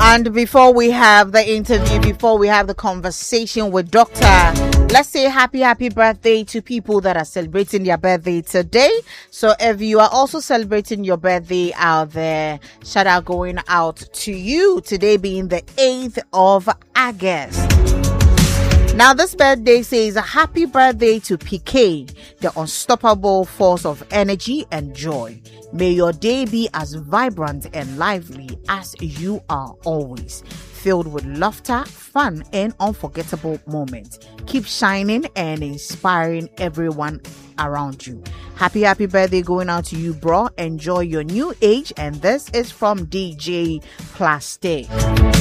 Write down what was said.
And before we have the interview, before we have the conversation with Doctor, let's say happy birthday to people that are celebrating their birthday today. So if you are also celebrating your birthday out there, shout out going out to you. Today being the 8th of August. Now, this birthday says a happy birthday to PK, the unstoppable force of energy and joy. May your day be as vibrant and lively as you are always, filled with laughter, fun, and unforgettable moments. Keep shining and inspiring everyone around you. Happy birthday going out to you, bro. Enjoy your new age. And this is from DJ Plastic.